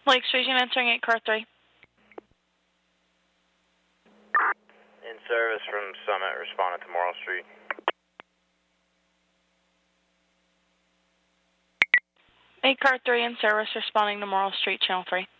Lake Station answering 8, car 3. In service from Summit, responding to Morrill Street. 8, car 3 in service, responding to Morrill Street, channel 3.